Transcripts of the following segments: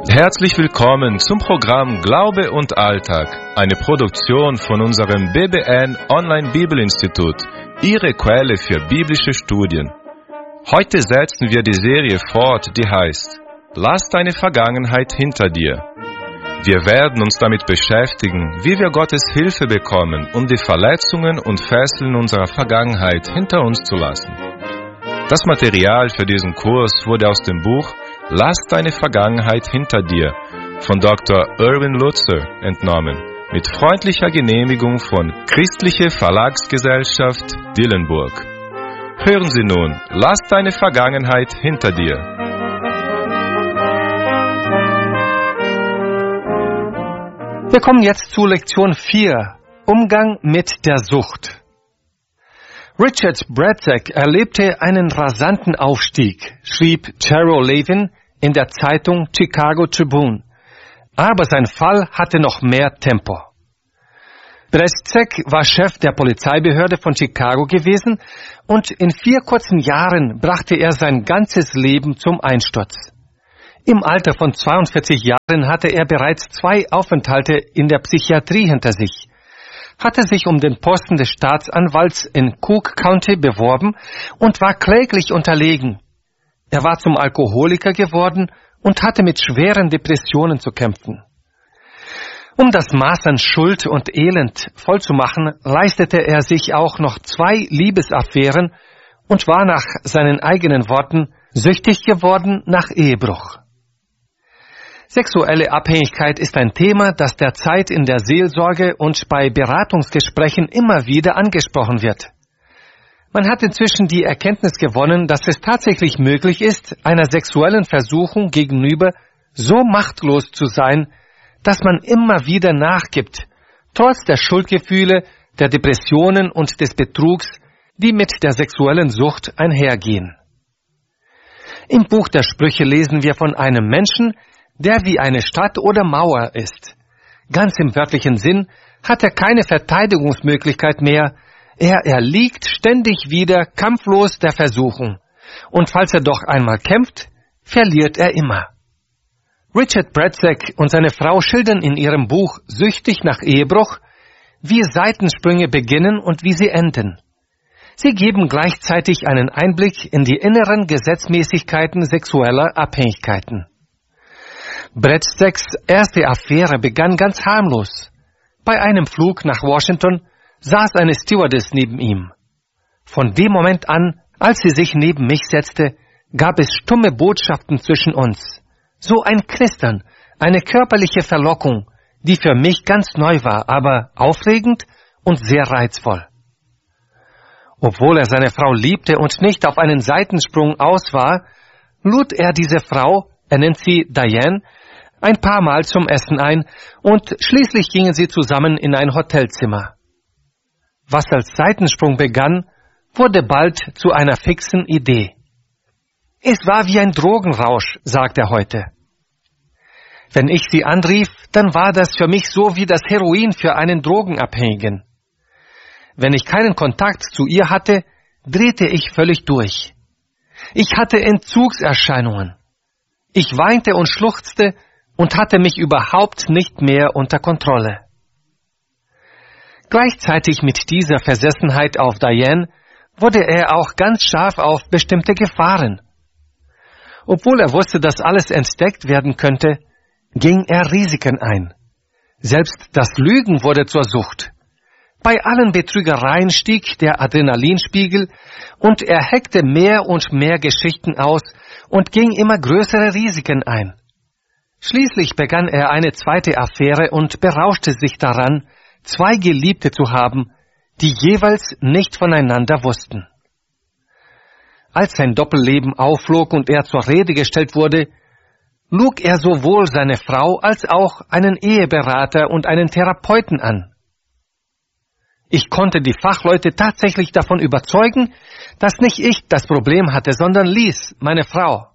Herzlich willkommen zum Programm Glaube und Alltag, eine Produktion von unserem BBN Online Bibelinstitut, Ihre Quelle für biblische Studien. Heute setzen wir die Serie fort, die heißt Lass deine Vergangenheit hinter dir. Wir werden uns damit beschäftigen, wie wir Gottes Hilfe bekommen, um die Verletzungen und Fesseln unserer Vergangenheit hinter uns zu lassen. Das Material für diesen Kurs wurde aus dem Buch Lass deine Vergangenheit hinter dir von Dr. Erwin Lutzer entnommen, mit freundlicher Genehmigung von Christliche Verlagsgesellschaft Dillenburg. Hören Sie nun, Lass deine Vergangenheit hinter dir. Wir kommen jetzt zu Lektion 4, Umgang mit der Sucht. Richard Brecek erlebte einen rasanten Aufstieg, schrieb Taro Levin in der Zeitung Chicago Tribune. Aber sein Fall hatte noch mehr Tempo. Brecek war Chef der Polizeibehörde von Chicago gewesen und in 4 kurzen Jahren brachte er sein ganzes Leben zum Einsturz. Im Alter von 42 Jahren hatte er bereits 2 Aufenthalte in der Psychiatrie hinter sich, hatte sich um den Posten des Staatsanwalts in Cook County beworben und war kläglich unterlegen. Er war zum Alkoholiker geworden und hatte mit schweren Depressionen zu kämpfen. Um das Maß an Schuld und Elend vollzumachen, leistete er sich auch noch 2 Liebesaffären und war nach seinen eigenen Worten süchtig geworden nach Ehebruch. Sexuelle Abhängigkeit ist ein Thema, das derzeit in der Seelsorge und bei Beratungsgesprächen immer wieder angesprochen wird. Man hat inzwischen die Erkenntnis gewonnen, dass es tatsächlich möglich ist, einer sexuellen Versuchung gegenüber so machtlos zu sein, dass man immer wieder nachgibt, trotz der Schuldgefühle, der Depressionen und des Betrugs, die mit der sexuellen Sucht einhergehen. Im Buch der Sprüche lesen wir von einem Menschen, der wie eine Stadt oder Mauer ist. Ganz im wörtlichen Sinn hat er keine Verteidigungsmöglichkeit mehr. Er erliegt ständig wieder kampflos der Versuchung. Und falls er doch einmal kämpft, verliert er immer. Richard Brecek und seine Frau schildern in ihrem Buch Süchtig nach Ehebruch, wie Seitensprünge beginnen und wie sie enden. Sie geben gleichzeitig einen Einblick in die inneren Gesetzmäßigkeiten sexueller Abhängigkeiten. Breceks erste Affäre begann ganz harmlos. Bei einem Flug nach Washington saß eine Stewardess neben ihm. Von dem Moment an, als sie sich neben mich setzte, gab es stumme Botschaften zwischen uns. So ein Knistern, eine körperliche Verlockung, die für mich ganz neu war, aber aufregend und sehr reizvoll. Obwohl er seine Frau liebte und nicht auf einen Seitensprung aus war, lud er diese Frau, er nennt sie Diane, ein paar Mal zum Essen ein und schließlich gingen sie zusammen in ein Hotelzimmer. Was als Seitensprung begann, wurde bald zu einer fixen Idee. Es war wie ein Drogenrausch, sagt er heute. Wenn ich sie anrief, dann war das für mich so wie das Heroin für einen Drogenabhängigen. Wenn ich keinen Kontakt zu ihr hatte, drehte ich völlig durch. Ich hatte Entzugserscheinungen. Ich weinte und schluchzte und hatte mich überhaupt nicht mehr unter Kontrolle. Gleichzeitig mit dieser Versessenheit auf Diane wurde er auch ganz scharf auf bestimmte Gefahren. Obwohl er wusste, dass alles entdeckt werden könnte, ging er Risiken ein. Selbst das Lügen wurde zur Sucht. Bei allen Betrügereien stieg der Adrenalinspiegel und er heckte mehr und mehr Geschichten aus und ging immer größere Risiken ein. Schließlich begann er eine zweite Affäre und berauschte sich daran, 2 Geliebte zu haben, die jeweils nicht voneinander wussten. Als sein Doppelleben aufflog und er zur Rede gestellt wurde, lug er sowohl seine Frau als auch einen Eheberater und einen Therapeuten an. Ich konnte die Fachleute tatsächlich davon überzeugen, dass nicht ich das Problem hatte, sondern Liz, meine Frau.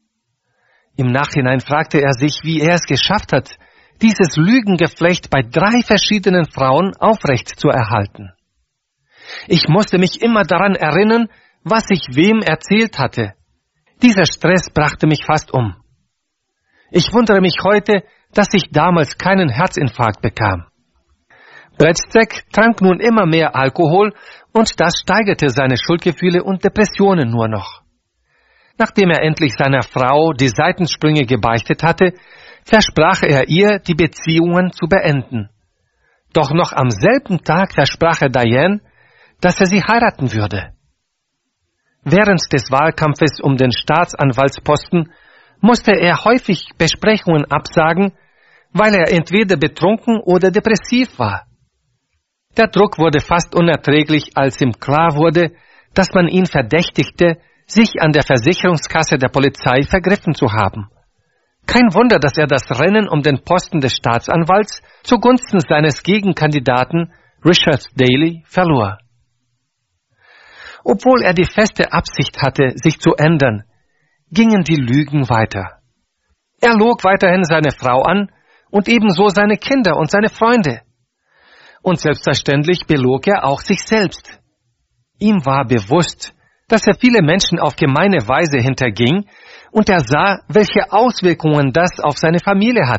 Im Nachhinein fragte er sich, wie er es geschafft hat, dieses Lügengeflecht bei 3 verschiedenen Frauen aufrecht zu erhalten. Ich musste mich immer daran erinnern, was ich wem erzählt hatte. Dieser Stress brachte mich fast um. Ich wundere mich heute, dass ich damals keinen Herzinfarkt bekam. Bredstek trank nun immer mehr Alkohol und das steigerte seine Schuldgefühle und Depressionen nur noch. Nachdem er endlich seiner Frau die Seitensprünge gebeichtet hatte, versprach er ihr, die Beziehungen zu beenden. Doch noch am selben Tag versprach er Diane, dass er sie heiraten würde. Während des Wahlkampfes um den Staatsanwaltsposten musste er häufig Besprechungen absagen, weil er entweder betrunken oder depressiv war. Der Druck wurde fast unerträglich, als ihm klar wurde, dass man ihn verdächtigte, sich an der Versicherungskasse der Polizei vergriffen zu haben. Kein Wunder, dass er das Rennen um den Posten des Staatsanwalts zugunsten seines Gegenkandidaten Richard Daley verlor. Obwohl er die feste Absicht hatte, sich zu ändern, gingen die Lügen weiter. Er log weiterhin seine Frau an und ebenso seine Kinder und seine Freunde. Und selbstverständlich belog er auch sich selbst. Ihm war bewusst, dass er viele Menschen auf gemeine Weise hinterging, und er sah, welche Auswirkungen das auf seine Familie hatte.